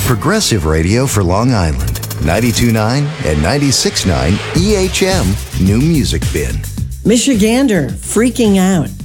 Progressive radio for Long Island. 92.9 and 96.9 EHM New Music Bin. Michigander freaking out.